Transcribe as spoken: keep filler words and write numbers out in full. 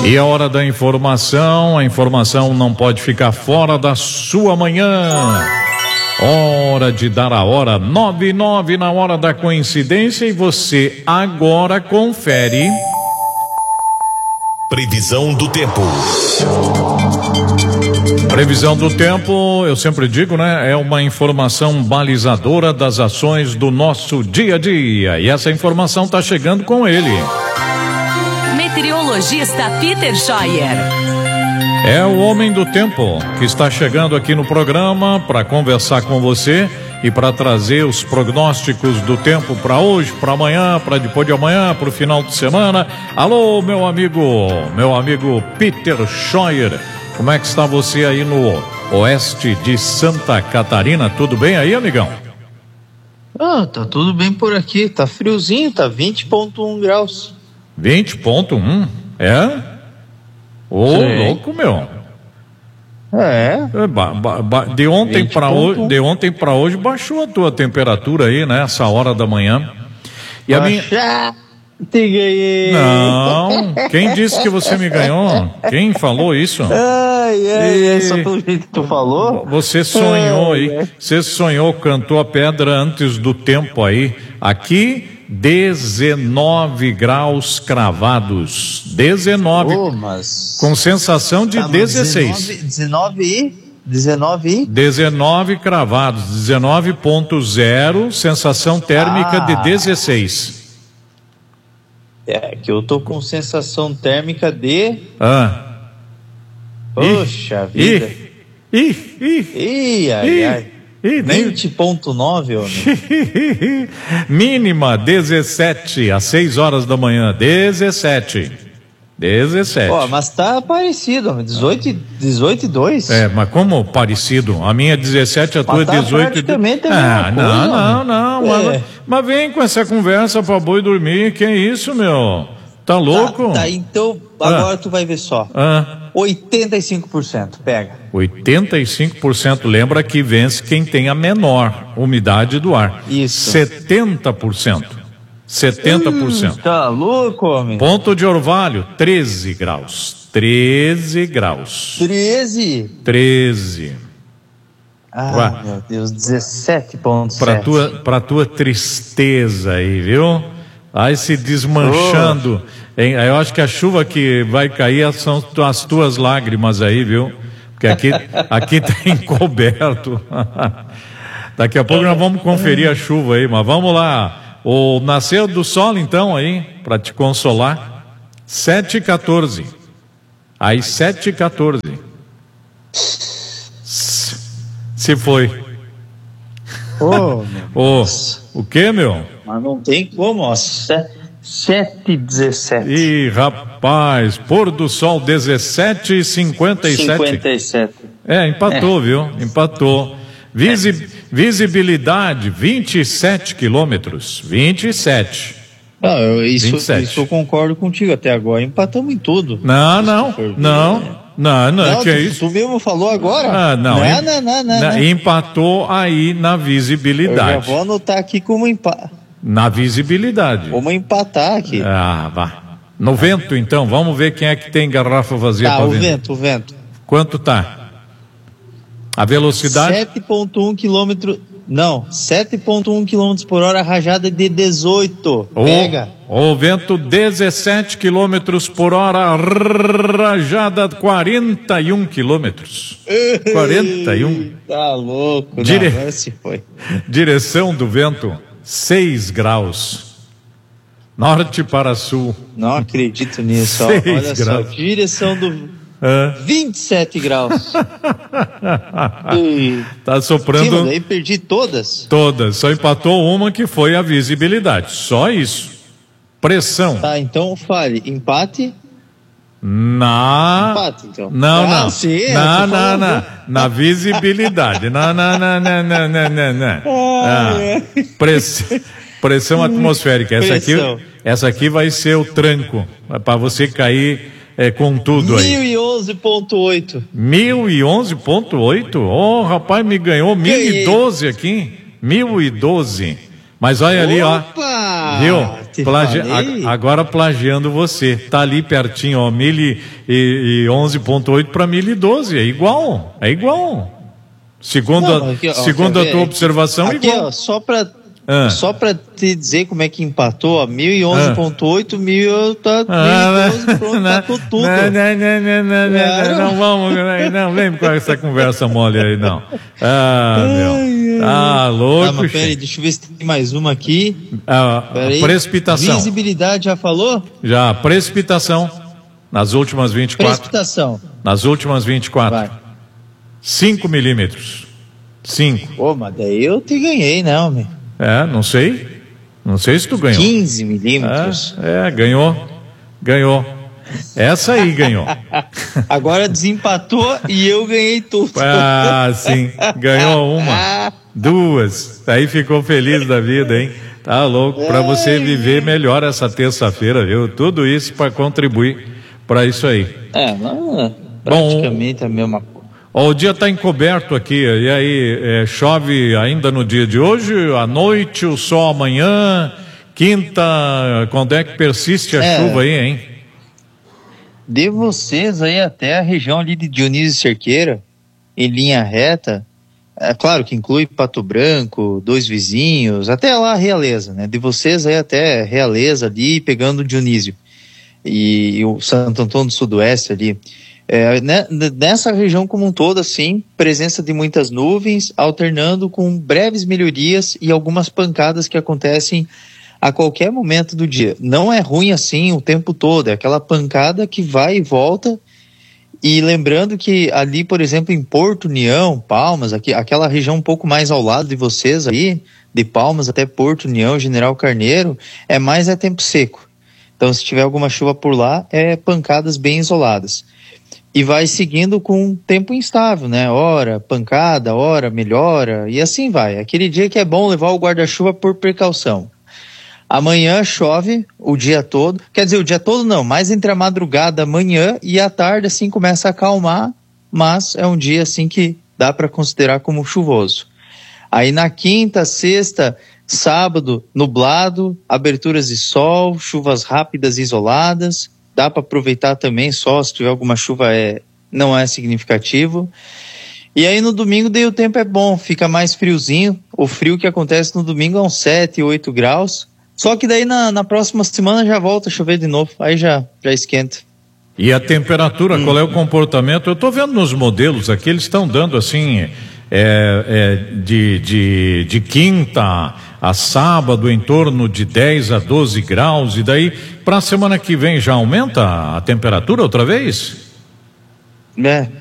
E a hora da informação, a informação não pode ficar fora da sua manhã. Hora de dar a hora, nove e nove na hora da coincidência, e você agora confere. Previsão do tempo. Previsão do tempo, eu sempre digo, né? É uma informação balizadora das ações do nosso dia a dia. E essa informação está chegando com ele. Meteorologista Peter Scheuer. É o homem do tempo que está chegando aqui no programa para conversar com você e para trazer os prognósticos do tempo para hoje, para amanhã, para depois de amanhã, para o final de semana. Alô, meu amigo, meu amigo Peter Scheuer. Como é que está você aí no oeste de Santa Catarina? Tudo bem aí, amigão? Ah, tá tudo bem por aqui. Tá friozinho, tá vinte ponto um graus. vinte ponto um? É? Ô, louco, meu. É. é ba, ba, ba, de ontem para hoje, de ontem para hoje baixou a tua temperatura aí, né? Essa hora da manhã. E a minha... Te ganhei. Não, quem disse que você me ganhou? Quem falou isso? Ai, ai, e... ai, só pelo jeito que tu falou. Você sonhou ai, aí, ai. você sonhou, cantou a pedra antes do tempo aí. Aqui, dezenove graus cravados. dezenove. Oh, mas... Com sensação de tá, dezesseis. dezenove e... dezenove e... dezenove cravados, dezenove ponto zero, sensação térmica ah. de dezesseis. É, que eu tô com sensação térmica de... Ah. Poxa ih, vida. Ih, ih, ih, ai, ih, ai. ih, vinte ponto nove, homem. Mínima dezessete, às seis horas da manhã, dezessete. dezessete. Ó, mas tá parecido, dezoito, dezoito e dois. É, mas como parecido? A minha é dezessete, a tua é tá dezoito e dois. Ah, não, coisa, não, não. É. Mas, mas vem com essa conversa pra boi dormir. Que é isso, meu? Tá louco? Tá, tá então agora ah. tu vai ver só. Ah. oitenta e cinco por cento, pega. oitenta e cinco por cento, lembra que vence quem tem a menor umidade do ar. Isso. setenta por cento. setenta por cento. Hum, tá louco, homem? Ponto de Orvalho, treze graus. treze graus. treze? treze. Ah, Ué. meu Deus, dezessete ponto sete. Pra tua, pra tua tristeza aí, viu? Aí se desmanchando. Oh. Hein? Eu acho que a chuva que vai cair são as tuas lágrimas aí, viu? Porque aqui, aqui tá encoberto. Daqui a pouco nós vamos conferir a chuva aí, mas vamos lá. O nascer do sol, então, aí, para te consolar, sete e quatorze. Aí, sete e quatorze. Se foi. Oh, oh, o que, meu? Mas não tem como, ó. sete e dezessete. Ih, rapaz, pôr do sol dezessete e cinquenta e sete. cinquenta e sete. É, empatou, é. viu? Empatou. Visi, visibilidade, vinte e sete quilômetros. vinte e sete. Não, eu, isso, isso eu concordo contigo. Até agora empatamos em tudo. Não, não, não. Não, não, não que tu, é isso? Tu mesmo falou agora? Ah, não, não, em, não, não, não, não, não. Empatou aí na visibilidade. Eu já vou anotar aqui como empate. Na visibilidade. Vamos empatar aqui. Ah, vá. No vento, então, vamos ver quem é que tem garrafa vazia tá, para o vender. vento, o vento. Quanto tá? A velocidade? sete ponto um quilômetros. Não, sete ponto um quilômetros por hora, rajada de dezoito. O, Pega. O vento dezessete quilômetros por hora, rajada quarenta e um quilômetros. quarenta e um. Tá louco, Dire... não, esse foi. Direção do vento, seis graus. Norte para sul. Não acredito nisso, ó. seis Olha graus. só, direção do... É. vinte e sete graus. e... Tá soprando. Sim, daí perdi todas. Todas. Só empatou uma que foi a visibilidade. Só isso. Pressão. Tá, então fale. Empate? Na. Empate, então. Não, ah, não. Sim, na, na, na, na visibilidade. Na, na, na, na, na, na, na, na. Ah, press... Pressão atmosférica. Essa Pressão. aqui, essa aqui vai ser o tranco. Para você cair. É, com tudo aí. mil e onze ponto oito. mil e onze ponto oito? Oh, rapaz, me ganhou mil e doze aqui. mil e doze. Mas olha ali, Opa! ó. Viu? te plagi... falei. a- agora plagiando você. Tá ali pertinho, ó, mil e onze ponto oito para mil e doze. É igual. É igual. Segundo, Não, a, aqui, ó, segundo quer a ver? tua observação, Aqui, igual. ó, só pra, Ah. só pra te dizer como é que empatou, ó, mil e onze ponto oito, mil, tá, Ah, mil e doze, pronto, não, empatou tudo. Não, não, não, não, não, Claro. não, não, vamos, não, não vem com essa conversa mole aí, não. Ah, meu. Ah, Ah, louco, mas peraí, gente. deixa eu ver se tem mais uma aqui. Ah, Peraí. precipitação. Visibilidade, já falou? Já, precipitação. Nas últimas vinte e quatro. Precipitação. Nas últimas vinte e quatro. Vai. cinco milímetros. cinco. Pô, mas daí eu te ganhei, né, homem? É, não sei. Não sei se tu ganhou. quinze milímetros. É, é, ganhou. Ganhou. Essa aí ganhou. Agora desempatou e eu ganhei tudo. Ah, sim. Ganhou uma. Duas. Aí ficou feliz da vida, hein? Tá louco. Pra você viver melhor essa terça-feira, viu? Tudo isso para contribuir para isso aí. É, não, praticamente a mesma coisa. Ó, o dia está encoberto aqui, e aí é, chove ainda no dia de hoje, à noite, o sol amanhã, quinta, quando é que persiste a É. chuva aí, hein? De vocês aí até a região ali de Dionísio Cerqueira, em linha reta, é claro que inclui Pato Branco, Dois Vizinhos, até lá Realeza, né? De vocês aí até Realeza ali, pegando Dionísio e, e o Santo Antônio do Sudoeste ali. É, né, nessa região como um todo, assim, presença de muitas nuvens, alternando com breves melhorias e algumas pancadas que acontecem a qualquer momento do dia. Não é ruim assim o tempo todo, é aquela pancada que vai e volta. E lembrando que ali, por exemplo, em Porto União, Palmas, aqui, aquela região um pouco mais ao lado de vocês aí, de Palmas até Porto União, General Carneiro, é mais é tempo seco. Então, se tiver alguma chuva por lá, é pancadas bem isoladas. E vai seguindo com tempo instável, né? Hora pancada, hora melhora, e assim vai. Aquele dia que é bom levar o guarda-chuva por precaução. Amanhã chove o dia todo, quer dizer, o dia todo não, mais entre a madrugada, amanhã e a tarde, assim, começa a acalmar, mas é um dia, assim, que dá para considerar como chuvoso. Aí na quinta, sexta, sábado, nublado, aberturas de sol, chuvas rápidas e isoladas. Dá para aproveitar também só, se tiver alguma chuva é, não é significativo. E aí no domingo daí o tempo é bom, fica mais friozinho. O frio que acontece no domingo é uns sete, oito graus. Só que daí na, na próxima semana já volta a chover de novo, aí já, já esquenta. E a temperatura, hum. qual é o comportamento? Eu estou vendo nos modelos aqui, eles estão dando assim, é, é, de, de, de quinta a sábado em torno de dez a doze graus, e daí para a semana que vem já aumenta a temperatura outra vez? É.